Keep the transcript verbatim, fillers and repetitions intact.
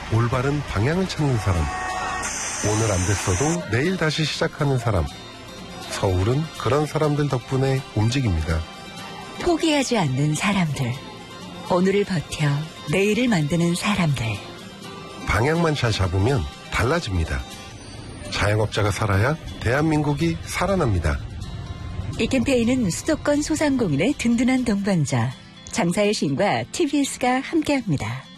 올바른 방향을 찾는 사람, 오늘 안 됐어도 내일 다시 시작하는 사람. 서울은 그런 사람들 덕분에 움직입니다. 포기하지 않는 사람들, 오늘을 버텨 내일을 만드는 사람들. 방향만 잘 잡으면 달라집니다. 자영업자가 살아야 대한민국이 살아납니다. 이 캠페인은 수도권 소상공인의 든든한 동반자 장사의 신과 티비에스가 함께합니다.